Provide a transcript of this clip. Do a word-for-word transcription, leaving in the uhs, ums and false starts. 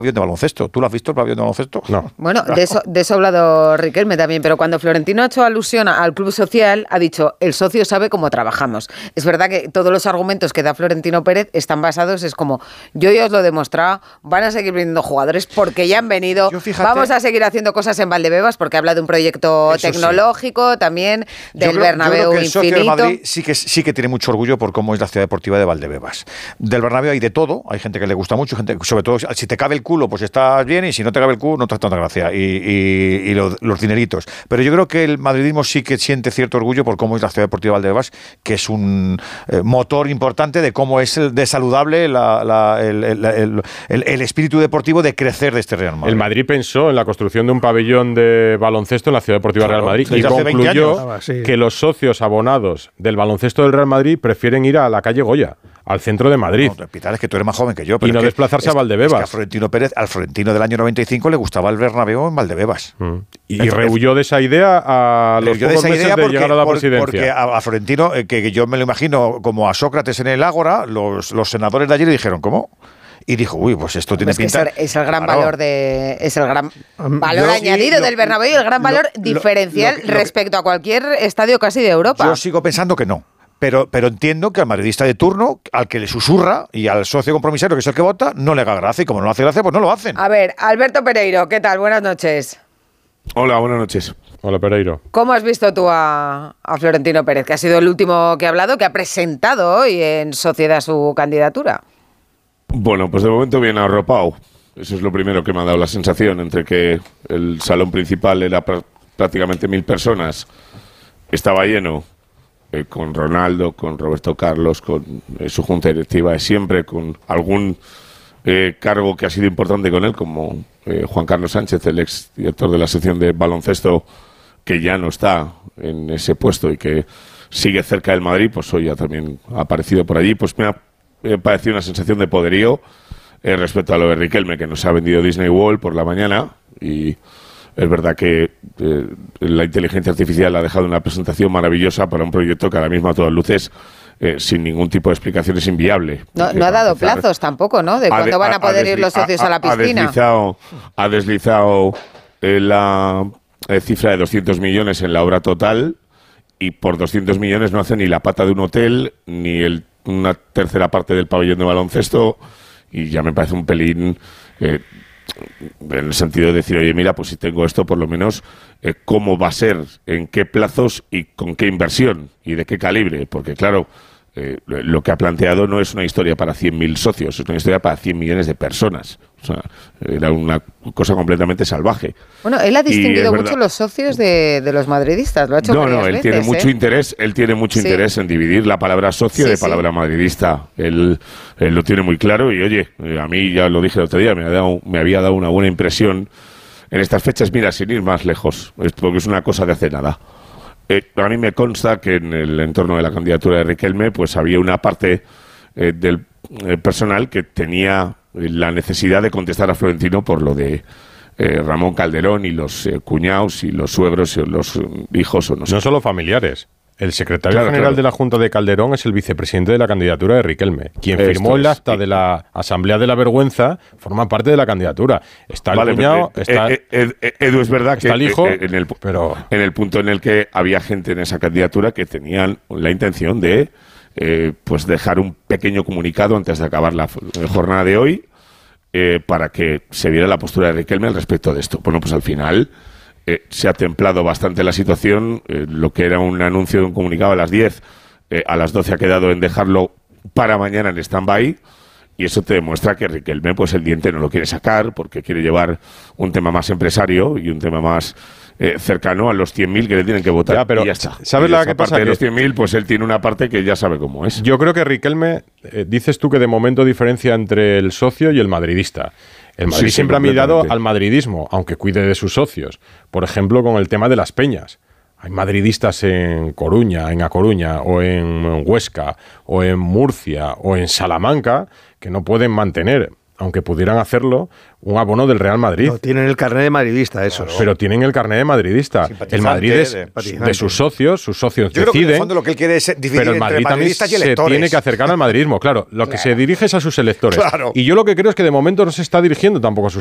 de baloncesto. ¿Tú lo has visto el pabellón de baloncesto? No. Bueno, de eso, de eso ha hablado Riquelme también, pero cuando Florentino ha hecho alusión al club social, ha dicho, el socio sabe cómo trabajamos. Es verdad que todos los argumentos que da Florentino Pérez están basados, es como, yo ya os lo he demostrado, van a seguir viniendo jugadores porque ya han venido, fíjate, vamos a seguir haciendo cosas en Valdebebas porque habla de un proyecto tecnológico sí. también, del creo, Bernabéu el infinito. Socio de Madrid sí que, sí que tiene mucho orgullo por cómo es la ciudad deportiva de Valdebebas. Del Bernabéu hay de todo, hay gente que le gusta mucho, gente, sobre todo si te cabe el culo, pues estás bien, y si no te cabe el culo, no te hace tanta gracia. Y, y, y los, los dineritos. Pero yo creo que el madridismo sí que siente cierto orgullo por cómo es la ciudad deportiva de Valdebebas, que es un eh, motor importante de cómo es de saludable la, la, el, el, el, el, el espíritu deportivo de crecer de este Real Madrid. El Madrid pensó en la construcción de un pabellón de baloncesto en la ciudad deportiva claro, Real Madrid y concluyó ah, sí. que los socios abonados del baloncesto del Real Madrid prefieren ir a la calle Goya, al centro de Madrid. No, Pitar, es que tú eres más joven que yo. Pero y no es que, desplazarse es, a Valdebebas. Es que a Florentino Pérez, al Florentino del año noventa y cinco le gustaba el Bernabéu en Valdebebas. Mm. Y, y rehuyó de esa idea a los pocos meses de porque, llegar a la por, presidencia. Porque a, a Florentino, eh, que, que yo me lo imagino como a Sócrates en el Ágora, los, los senadores de allí le dijeron, ¿cómo? Y dijo, uy, pues esto tiene es pinta... Que es, el, es el gran claro. valor de es el gran valor yo, añadido lo, del Bernabéu y el gran valor lo, diferencial lo, lo, respecto a cualquier estadio casi de Europa. Yo sigo pensando que no. Pero, pero entiendo que al madridista de turno, al que le susurra y al socio compromisario, que es el que vota, no le haga gracia. Y como no le hace gracia, pues no lo hacen. A ver, Alberto Pereiro, ¿qué tal? Buenas noches. Hola, buenas noches. Hola, Pereiro. ¿Cómo has visto tú a, a Florentino Pérez, que ha sido el último que ha hablado, que ha presentado hoy en Sociedad su candidatura? Bueno, pues de momento bien arropado. Eso es lo primero que me ha dado la sensación, entre que el salón principal era pr- prácticamente mil personas, estaba lleno, eh, con Ronaldo, con Roberto Carlos, con eh, su junta directiva de siempre, con algún eh, cargo que ha sido importante con él, como eh, Juan Carlos Sánchez, el ex director de la sección de baloncesto, que ya no está en ese puesto y que sigue cerca del Madrid, pues hoy ya también ha aparecido por allí, pues me ha me parecido una sensación de poderío eh, respecto a lo de Riquelme, que nos ha vendido Disney World por la mañana, y es verdad que eh, la inteligencia artificial ha dejado una presentación maravillosa para un proyecto que ahora mismo a todas luces eh, sin ningún tipo de explicación es inviable. No, no ha dado empezar, plazos tampoco, ¿no? De cuándo van a poder ir los socios a, a la piscina. Ha deslizado, ha deslizado eh, la eh, cifra de doscientos millones en la obra total, y por doscientos millones no hace ni la pata de un hotel, ni el una tercera parte del pabellón de baloncesto, y ya me parece un pelín eh, en el sentido de decir, oye, mira, pues si tengo esto, por lo menos eh, cómo va a ser, en qué plazos y con qué inversión y de qué calibre, porque claro, eh, lo que ha planteado no es una historia para cien mil socios, es una historia para cien millones de personas. O sea, era una cosa completamente salvaje. Bueno, él ha distinguido mucho los socios de, de los madridistas, lo ha hecho No, no, él veces, tiene ¿eh? mucho interés, él tiene mucho sí. interés en dividir la palabra socio sí, de palabra sí. madridista. Él, él lo tiene muy claro y, oye, a mí ya lo dije el otro día, me, ha dado, me había dado una buena impresión en estas fechas, mira, sin ir más lejos, porque es una cosa de hace nada. Eh, a mí me consta que en el entorno de la candidatura de Riquelme pues había una parte eh, del eh, personal que tenía la necesidad de contestar a Florentino por lo de eh, Ramón Calderón y los eh, cuñados y los suegros y los eh, hijos o no sé. No solo familiares. El secretario claro, general claro. de la Junta de Calderón es el vicepresidente de la candidatura de Riquelme. Quien Esto firmó el acta es. de la Asamblea de la Vergüenza forma parte de la candidatura. Está el vale, cuñado, eh, está... Eh, eh, eh, Edu, es verdad está que el hijo, eh, en, el, pero... en el punto en el que había gente en esa candidatura que tenían la intención de eh, pues dejar un pequeño comunicado antes de acabar la jornada de hoy eh, para que se viera la postura de Riquelme al respecto de esto. Bueno, pues al final... Eh, se ha templado bastante la situación, eh, lo que era un anuncio de un comunicado a las diez, eh, a las doce ha quedado en dejarlo para mañana en stand-by, y eso te demuestra que Riquelme pues el diente no lo quiere sacar porque quiere llevar un tema más empresario y un tema más eh, cercano a los cien mil que le tienen que votar, ya, pero y ya está. ¿Sabes y la esa que parte pasa? de Que los cien mil, pues él tiene una parte que ya sabe cómo es. Yo creo que Riquelme, eh, dices tú que de momento diferencia entre el socio y el madridista. El Madrid sí, siempre sí, ha mirado al madridismo, aunque cuide de sus socios. Por ejemplo, con el tema de las peñas. Hay madridistas en Coruña, en A Coruña, o en Huesca, o en Murcia, o en Salamanca, que no pueden mantener aunque pudieran hacerlo, un abono del Real Madrid. No, tienen el carnet de madridista, esos. Claro. Pero tienen el carnet de madridista. El Madrid es de, de sus socios, sus socios Yo deciden. Creo que en el fondo lo que él quiere es dividir pero el Madrid entre madridistas y electores. Se tiene que acercar al madridismo, claro. Lo que claro. se dirige es a sus electores. Claro. Y yo lo que creo es que de momento no se está dirigiendo tampoco a sus